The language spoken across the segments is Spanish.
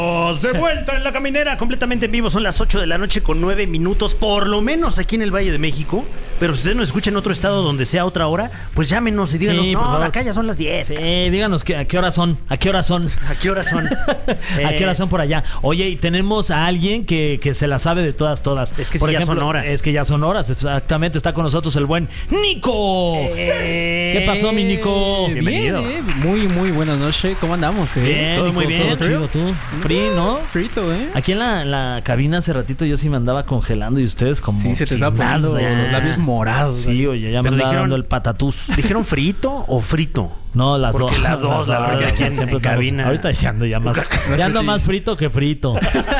De vuelta en La Caminera, completamente en vivo. Son las 8 de la noche con 9 minutos, por lo menos aquí en el Valle de México. Pero si ustedes nos escuchan en otro estado donde sea otra hora, pues llámenos y díganos, Sí, no, acá ya son las 10. Sí, díganos a qué horas son. ¿A qué horas son? ¿A qué horas son? ¿A qué horas son por allá? Oye, y tenemos a alguien que se la sabe de todas. Es que por sí, ya ejemplo, son horas. Es que ya son horas, exactamente. Está con nosotros el buen Nico. ¿Qué pasó, mi Nico? Bienvenido. Bien, muy buenas noches. ¿Cómo andamos? Bien, Todo Nico, muy bien. todo chido, tú. Free, ¿no? Frito, ¿eh? Aquí en la cabina hace ratito yo sí me andaba congelando y ustedes como Sí, se te sin estaba poniendo nada. los labios morados. Sí, oye, ya me Pero andaba dijeron- dando el patatús. ¿Dijeron frito o frito? No, las Porque dos. las dos, la verdad, aquí en siempre estamos- cabina. Ahorita ya ando ya ando más frito que frito.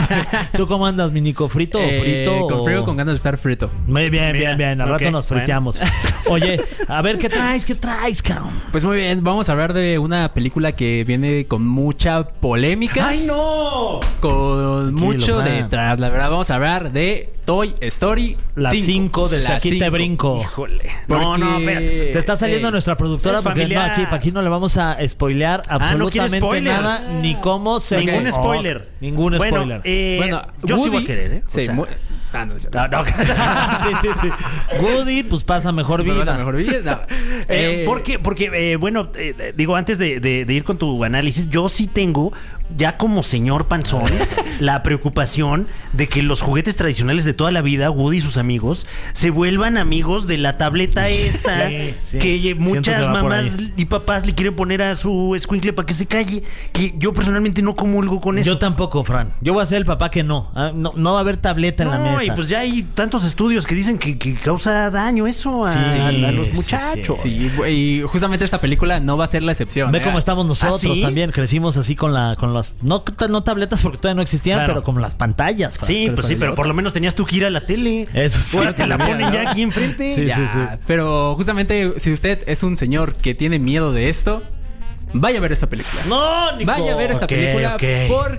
¿Tú cómo andas, mi Nico? ¿Frito o frito? Con o- frío, con ganas de estar frito. Muy bien, Mira, bien. Al rato ok, nos bueno. friteamos. Oye, a ver, ¿qué traes, cabrón? Pues muy bien, vamos a hablar de una película que viene con mucha polémica. ¡Ay, no! Con mucho Fran. detrás. La verdad, vamos a hablar de Toy Story La 5 de La Aquí te 5. brinco. Híjole. No, Porque- espérate. Te está saliendo nuestra productora es porque no, familiar. aquí no le vamos a spoilear no quiere absolutamente spoilers. nada, ni cómo se... Ningún Oh, spoiler. Ningún Bueno, spoiler. Bueno, yo sí Woody- voy a querer, ¿eh? O Sí, sea, no, no es cierto. no. sí. Woody, pues pasa mejor Pero vida. vas a mejor vida. No. Porque bueno, digo, antes de ir con tu análisis, yo sí tengo, ya como señor panzón, la preocupación de que los juguetes tradicionales de toda la vida, Woody y sus amigos, se vuelvan amigos de la tableta esta Sí. que Siento muchas que va por mamás ahí. y papás le quieren poner a su escuincle para que se calle. Que yo personalmente no comulgo con eso. Yo tampoco, Fran. Yo voy a ser el papá que no. No va a haber tableta en la No, mesa. y pues ya hay tantos estudios que dicen que causa daño eso a Sí, los sí, muchachos. Sí, y justamente esta película no va a ser la excepción. Ve cómo estamos nosotros ¿Ah, sí? también. Crecimos así con las... No tabletas porque todavía no existían, Claro. pero como las pantallas, Fran. Sí, pues sí, pero por lo menos tenías tú que ir a la tele. Eso sí. Ahora te la también, ponen ¿no? ya aquí enfrente. Sí, Ya, pero justamente si usted es un señor que tiene miedo de esto, vaya a ver esta película. No, Nico. Vaya a ver esta Ok, película ok.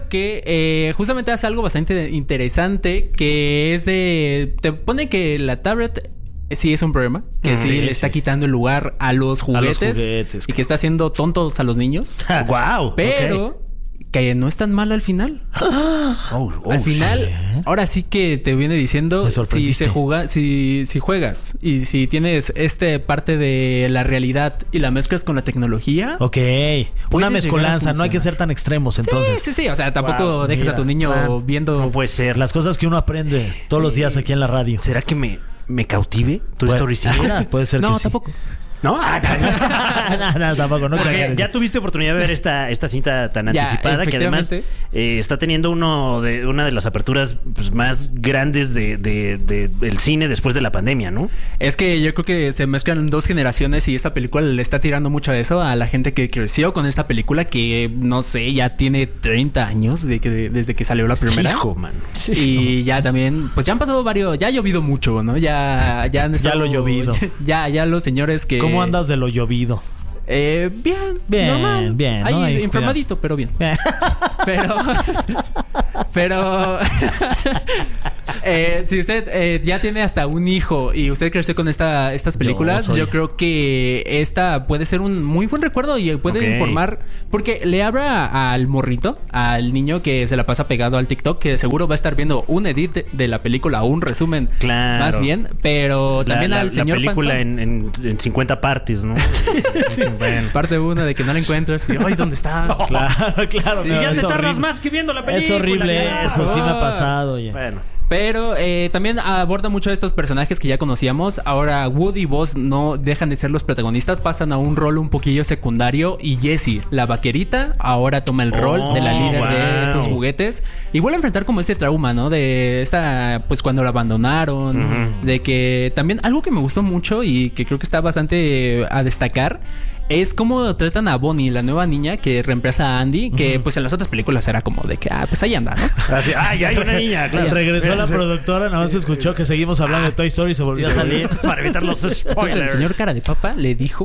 porque justamente hace algo bastante interesante que es de... Te pone que la tablet sí es un problema, que sí, Sí, le está sí. quitando el lugar a los juguetes, juguetes, y que está haciendo tontos a los niños. Wow. Pero que no es tan malo al final. Al final, ahora sí que te viene diciendo Me si sorprendiste. si juegas y si tienes parte de la realidad y la mezclas con la tecnología. Ok. Una Puedes mezcolanza. llegar a No hay que funcionar. ser tan extremos, entonces. Sí. O sea, tampoco Wow, dejes a tu niño Fran, viendo. No puede ser. Las cosas que uno aprende todos los días aquí en la radio. ¿Será que me cautive tu Story 5? Puede ser que No, sí. tampoco. ¿No? no, tampoco. No Porque exageres. ya tuviste oportunidad de ver esta cinta tan Ya, anticipada que además efectivamente. está teniendo una de las aperturas pues, más grandes del cine después de la pandemia, ¿no? Es que yo creo que se mezclan dos generaciones y esta película le está tirando mucho a eso a la gente que creció con esta película que no sé, ya tiene 30 años desde que salió la primera. Hijo, man. Y ya también, pues ya han pasado ya ha llovido mucho, ¿no? Ya han estado, lo llovido. Ya los señores que... ¿Cómo andas de lo llovido? Bien, normal. bien, Ahí ¿no? Ahí, enfermadito, pero bien. Pero si usted ya tiene hasta un hijo y usted creció con estas películas, yo creo que esta puede ser un muy buen recuerdo y puede Ok. informar, porque le habla al morrito, al niño que se la pasa pegado al TikTok, que seguro va a estar viendo un edit de la película o un resumen, Claro. más bien, pero también al señor la película Panzón. en 50 partes, ¿no? Bueno. Parte una de que no la encuentras y ay, ¿dónde está? Claro. Y no, ya es te tardas horrible. más que viendo la película. Es horrible, claro. eso sí me ha pasado. Oye. Bueno. Pero también aborda mucho de estos personajes que ya conocíamos. Ahora Woody y Buzz no dejan de ser los protagonistas, pasan a un rol un poquillo secundario. Y Jessie, la vaquerita, ahora toma el rol de la líder de estos juguetes. Y vuelve a enfrentar como ese trauma, ¿no? De esta, pues cuando la abandonaron. De que también algo que me gustó mucho y que creo que está bastante a destacar es cómo tratan a Bonnie, la nueva niña que reemplaza a Andy, que pues en las otras películas era como de que, pues ahí anda, ¿no? Así, ya hay una niña, claro. Regresó la productora, nada más escuchó que seguimos hablando de Toy Story y se volvió a salir. Para evitar los Entonces spoilers. el señor cara de papa le dijo...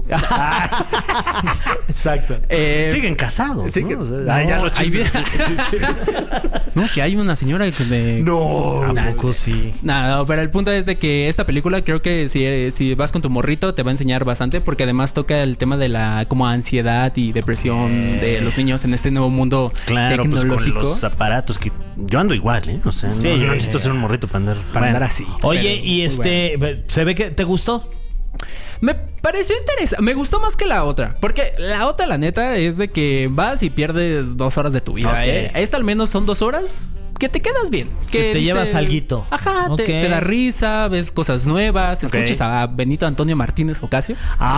Exacto. Siguen casados, sí, ¿no? que- O sea, no, ya los ahí chismes. No, que hay una señora que le... No. ¿A poco sí? Nada, pero el punto es de que esta película creo que si vas con tu morrito te va a enseñar bastante, porque además toca el tema de de la como ansiedad y depresión de los niños en este nuevo mundo tecnológico. Pues con los aparatos que yo ando igual, ¿eh? O sea, no necesito ser un morrito para andar así. Oye, Pero, y bueno. se ve que te gustó. Me pareció interesante. Me gustó más que la otra. Porque la otra, la neta, es de que vas y pierdes 2 horas de tu vida. Ok. Esta al menos son 2 horas que te quedas bien. Que te llevas alguito. Ajá, Ok. te da risa, ves cosas nuevas, escuchas a Benito Antonio Martínez Ocasio.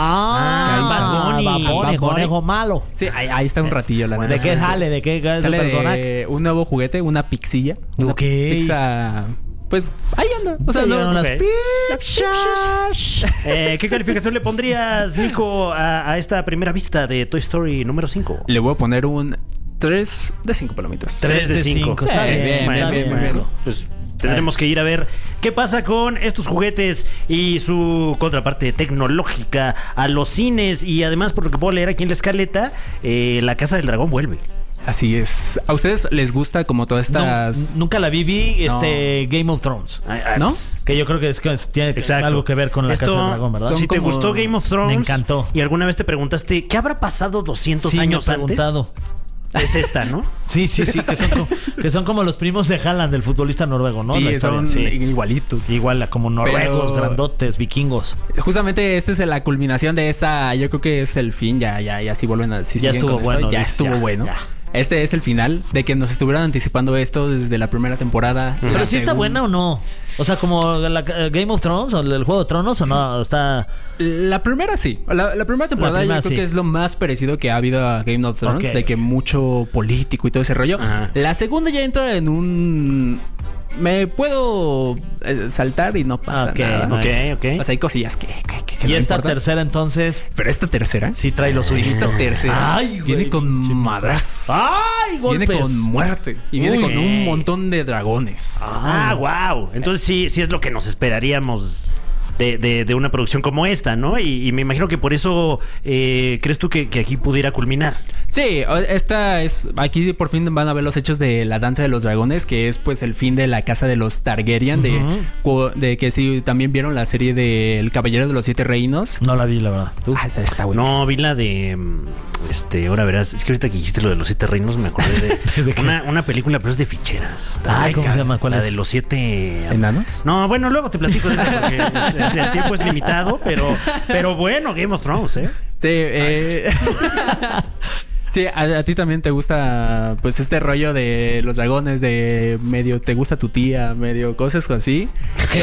Bad Bunny, conejo malo. Sí, ahí está un ratillo, la neta. ¿De qué sale? ¿De qué es el Sale personaje? de un nuevo juguete, una pixilla. Una Ok. pizza. Pues ahí anda. O sea, Llegaron las ok. pizzas. ¿Qué calificación le pondrías, Nico, a esta primera vista de Toy Story número 5? le voy a poner un 3 de 5 palomitas. 3 de 5. Sí, está bien. Pues tendremos que ir a ver qué pasa con estos juguetes y su contraparte tecnológica a los cines. Y además, por lo que puedo leer aquí en la escaleta, la Casa del Dragón vuelve. Así es. ¿A ustedes les gusta como todas estas...? Nunca la vi, Game of Thrones. ¿No? Que yo creo que tiene Exacto. algo que ver con la Casa del Dragón, ¿verdad? son Si te como- gustó Game of Thrones, Me encantó. y alguna vez te preguntaste, ¿qué habrá pasado 200 Sí, años me he antes? preguntado. Es esta, ¿no? Sí, que son como los primos de Haaland, del futbolista noruego, ¿no? Sí, La historia, son sí. igualitos. Igual, como noruegos, Pero- grandotes, vikingos. Justamente esta es la culminación de esa... Yo creo que es el fin. Ya si vuelven a... Si Ya siguen estuvo con esto, bueno, Ya dices, estuvo ya, bueno. ya. Este es el final de que nos estuvieran anticipando esto desde la primera temporada. Pero La sí está segunda- buena o no. O sea, como la Game of Thrones o el Juego de Tronos o no. Está... La primera sí. La primera temporada La primera yo creo sí. que es lo más parecido que ha habido a Game of Thrones. Ok. De que mucho político y todo ese rollo. Ajá. La segunda ya entra en un... Me puedo saltar y no pasa Ok, nada. ok. O sea, hay cosillas que Y no esta importan. tercera, entonces, Pero esta tercera... sí trae lo suyo. Esta tercera Ay, güey. viene con madrazos. ¡Ay, Viene golpes! con muerte. Y viene Uy. con un montón de dragones. Wow. Entonces sí es lo que nos esperaríamos de una producción como esta, ¿no? Y me imagino que por eso crees tú que aquí pudiera culminar. Sí, esta es... Aquí por fin van a ver los hechos de la danza de los dragones, que es pues el fin de la casa de los Targaryen, de que sí, también vieron la serie de El Caballero de los Siete Reinos. No la vi, la verdad. ¿Tú? Esa está buena. No, vi la de... ahora verás, es que ahorita que dijiste lo de los 7 reinos me acordé de, una película, pero es de ficheras. Ay, ¿cómo se llama? ¿Cuál la es? de los 7... ¿Enanos? No, bueno, luego te platico de eso porque el tiempo es limitado, pero bueno, Game of Thrones, ¿eh? Sí, sí, a ti también te gusta pues este rollo de los dragones, de medio te gusta tu tía, medio cosas así.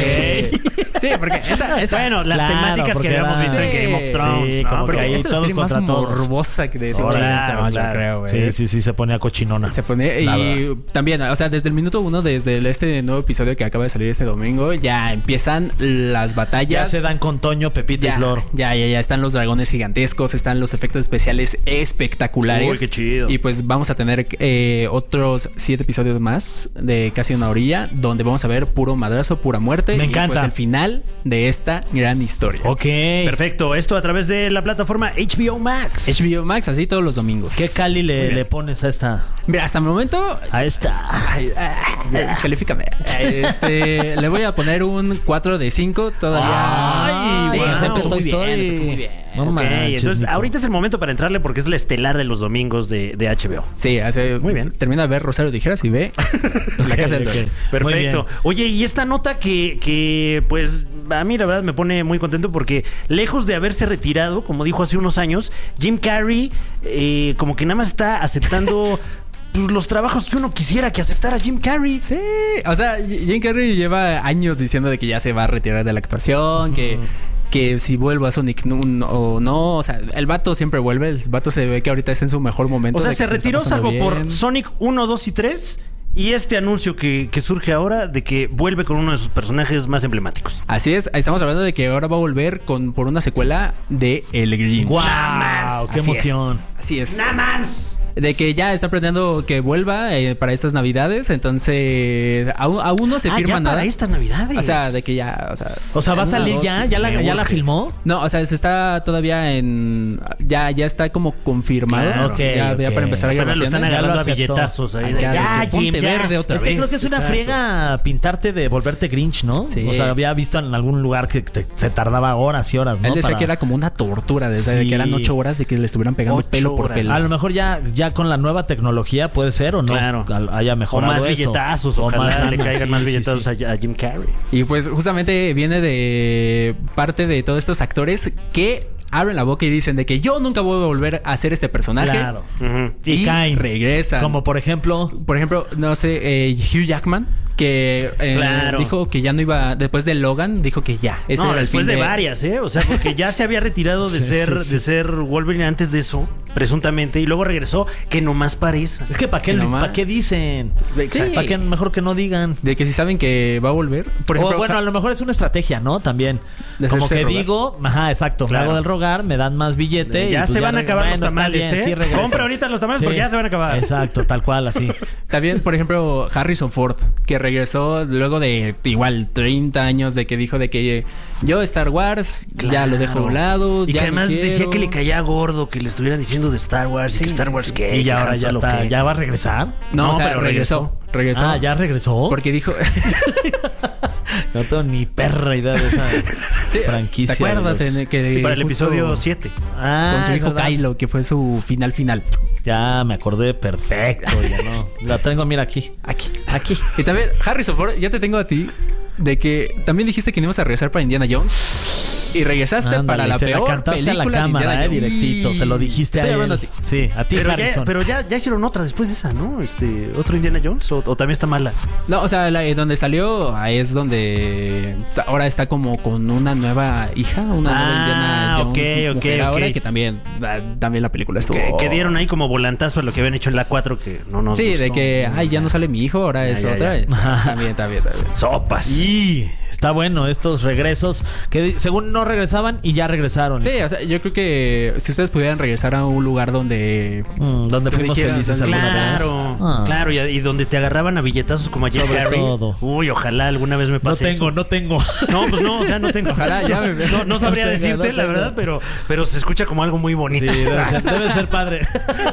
Sí, porque esta Bueno, las Claro, temáticas que porque habíamos era- visto en Game of Thrones, sí, ¿no? como que Porque ahí esta es la todos serie más contra todos. morbosa que de Sí, todo claro, yo creo, güey. Sí, se ponía cochinona. Se pone La y también, o sea, desde el minuto 1, desde este nuevo episodio que acaba de salir este domingo, ya empiezan las batallas. Ya se dan con Toño, Pepito y Flor. Ya están los dragones gigantescos, están los efectos especiales espectaculares. Uy, qué chido. Y pues vamos a tener otros 7 episodios más de casi una orilla, donde vamos a ver puro madrazo, pura muerte. Me y encanta. pues el final de esta gran historia. Ok. Perfecto, esto a través de la plataforma HBO Max. HBO Max, así todos los domingos. ¿Qué Cali le pones a esta? Mira, hasta el momento A esta. califícame. Le voy a poner un 4 de 5 todavía. Ay, sí, wow. se empezó muy Toy bien, Story. empezó muy bien. No Ok, manches, entonces Nico. ahorita es el momento para entrarle porque es la estelar de los domingos de HBO. Sí, Muy bien. Termina de ver Rosario Tijeras y ve La Casa del ok. Dragón. Muy Perfecto. bien. Oye, y esta nota que pues a mí la verdad me pone muy contento porque lejos de haberse retirado, como dijo hace unos años, Jim Carrey como que nada más está aceptando pues, los trabajos que uno quisiera que aceptara Jim Carrey. Sí, o sea, Jim Carrey lleva años diciendo de que ya se va a retirar de la actuación, que si vuelve a Sonic o no, o sea, el vato siempre vuelve, el vato se ve que ahorita está en su mejor momento. O sea, de que se la está retiró pasando salvo por bien. Sonic 1, 2 y 3 y este anuncio que surge ahora de que vuelve con uno de sus personajes más emblemáticos. Así es, estamos hablando de que ahora va a volver por una secuela de El Grinch. ¡Wow! Nada más. ¡Qué Así emoción! Así es. ¡Namans! De que ya está planeando que vuelva para estas navidades. Entonces, aún no se firma ya nada. para estas navidades. O sea, de que ya... O sea, ¿va a en salir agosto. ya ya la filmó? No, o sea, se está todavía en... Ya está como confirmado. Claro, ya para empezar a Apenas lo están grabaciones. agarrando a aceptó. billetazos ahí. de, Ya, ya, de que Jim, ponte ya. verde otra Es que vez. creo que es una Exacto. friega pintarte de volverte Grinch, ¿no? Sí. O sea, había visto en algún lugar que se tardaba horas y horas, ¿no? Él decía Para- que era como una tortura, desde Sí. que eran 8 horas de que le estuvieran pegando 8 pelo por horas. pelo. A lo mejor ya con la nueva tecnología puede ser o no. Claro. Haya O mejorado más eso. billetazos, O ojalá más le lana, caigan sí, más sí, billetazos sí. a Jim Carrey. Y pues justamente viene de parte de todos estos actores que abren la boca y dicen de que yo nunca voy a volver a hacer este personaje. Claro. Ujú. Y caen. regresan. Como por ejemplo... Por ejemplo, no sé, Hugh Jackman, que Claro. dijo que ya no iba, después de Logan, dijo que ya. ese No, era el después fin de varias, ¿eh? O sea, porque ya se había retirado de Sí, ser sí, sí. de ser Wolverine antes de eso, presuntamente, y luego regresó, que nomás para esa. Es que ¿para qué, Que nomás- ¿pa' qué dicen? Exacto. ¿Para qué mejor que no digan? De que si saben que va a volver. Por ejemplo, O bueno, a lo mejor es una estrategia, ¿no? También. De Como hacerse que rogar. digo, ajá, exacto, Claro. me hago del rogar, me dan más billete. Ya y pues se van a acabar los bueno, está tamales, bien, ¿eh? sí, regresa. Compra ahorita los tamales porque ya se van a acabar. Exacto, tal cual, así. también, por ejemplo, Harrison Ford, que regresó luego de igual 30 años de que dijo de que yo Star Wars ya lo dejo a un lado. Y ya que además no decía quiero. que le caía gordo que le estuvieran diciendo de Star Wars y que Star Wars qué. Y ya que ahora Han ya Solo está. qué. ¿Ya va a regresar? No, No, o sea, pero regresó. Ah, ¿ya regresó? Porque dijo... No tengo ni perra idea de esa Sí, franquicia. ¿te acuerdas? de los- En el que Sí, para el justo episodio 7. Ah, con su es hijo verdad. Kylo, que fue su final. Ya me acordé perfecto, ya no. La tengo, mira, aquí. Aquí. Y también, Harrison Ford, ya te tengo a ti, de que también dijiste que no ibas a regresar para Indiana Jones. Y regresaste Ándale, para la se peor cantaste película a la de cámara, Indiana Jones. directito. Se lo dijiste Estoy a él. hablando a ti. Sí, a ti, Pero Harrison. ya hicieron otra después de esa, ¿no? ¿Otro Indiana Jones? ¿O también está mala? No, o sea, donde salió, ahí es donde o sea, ahora está como con una nueva hija, una nueva Indiana Jones. mujer ahora, que también la película estuvo... Que dieron ahí como volantazo a lo que habían hecho en la 4 que no nos Sí, gustó. de que, ay, ya no sale mi hijo, ahora es Ya, otra. ya. También. Sopas. Y está bueno estos regresos que según no regresaban y ya regresaron. Sí, o sea, yo creo que si ustedes pudieran regresar a un lugar donde... Donde fuimos dijeras, felices alguna vez. Claro, Ah. claro, y donde te agarraban a billetazos como a Jim Sobre Carrey. todo. Uy, ojalá alguna vez me No pase tengo, eso. no tengo. No, pues no, o sea, no tengo. Ojalá, ya me- No sabría No tengo, decirte, no la tengo. verdad, pero se escucha como algo muy bonito. Sí, debe ser padre.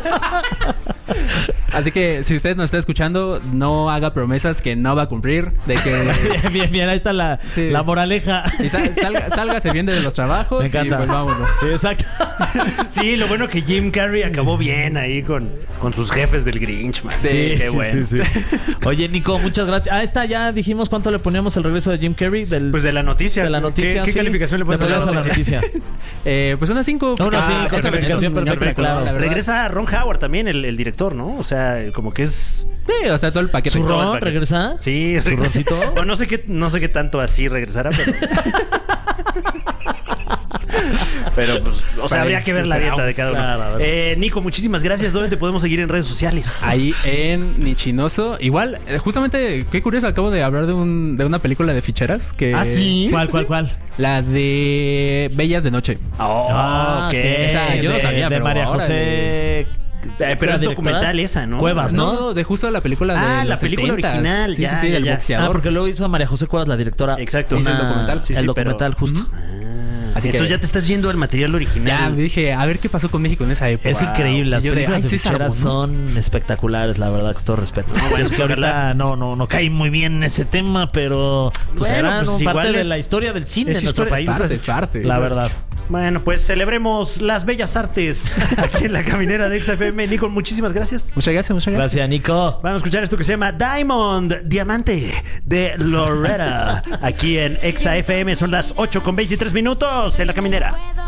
Así que si usted nos está escuchando, no haga promesas que no va a cumplir. De que... bien, ahí está la Sí. moraleja. y sálgase bien de los trabajos. Me encanta. Y pues vámonos. Sí, exacto. Sí, lo bueno que Jim Carrey acabó bien ahí con sus jefes del Grinch, man. Sí, qué bueno. sí. Oye, Nico, muchas gracias. Esta ya dijimos cuánto le poníamos el regreso de Jim Carrey. Pues de la noticia. De la noticia. ¿Qué sí. calificación le puedes ponías dar a la noticia? Pues una 5. Una cinco, calificación perfecta, claro. Regresa Ron Howard también, el director, ¿no? O sea, como que es... Sí, o sea, todo el paquete. ¿Su todo el ron paquete. regresa? Sí, ¿Su roncito? Bueno, no sé qué tanto así regresará, pero... Pero, pues, o sea, habría que ver la dieta de cada uno. Claro, a ver. Nico, muchísimas gracias. ¿Dónde te podemos seguir en redes sociales? Ahí en Nichinoso. Igual, justamente, qué curioso, acabo de hablar de una película de ficheras que... ¿Ah, sí? ¿Cuál? La de Bellas de Noche. Oh, ok. ok. Esa, yo no sabía, de pero María órale. José. Pero ¿La es directora? documental esa, ¿no? Cuevas, ¿no? No, de justo la película de Ah, la los película 70s. original, Sí, ya, sí, ya, del ya. boxeador. Porque luego hizo a María José Cuevas, la directora. Exacto. Hizo el documental, sí, el sí, documental, pero- justo. Así que- Entonces ya te estás yendo al material Ya original. dije, a ver qué pasó con México en esa época. Es increíble, las Y yo películas de César ficheras Bono. son espectaculares, la verdad, con todo respeto. bueno, es que ojalá. ahorita no cae muy bien en ese tema, pero pues Bueno, eran pues parte igual de es- la historia del cine es en nuestro historia- país. Es parte. La verdad. Bueno, pues celebremos las bellas artes aquí en la caminera de XFM. Nico, muchísimas gracias. Muchas gracias. Gracias, Nico. Vamos a escuchar esto que se llama Diamond, Diamante de Loretta. Aquí en XFM son las 8:23 en la caminera.